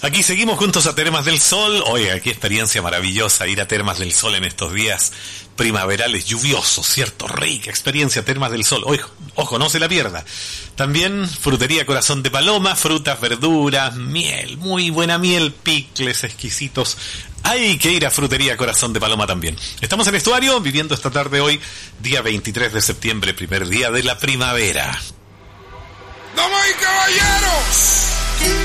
Aquí seguimos juntos a Termas del Sol. Oiga, qué experiencia maravillosa ir a Termas del Sol en estos días primaverales, lluviosos, ¿cierto? Rica experiencia, Termas del Sol. Ojo, no se la pierda. También Frutería Corazón de Paloma, frutas, verduras, miel, muy buena miel, picles exquisitos. Hay que ir a Frutería Corazón de Paloma también. Estamos en Estuario, viviendo esta tarde hoy, día 23 de septiembre, primer día de la primavera. ¡Damas y caballeros!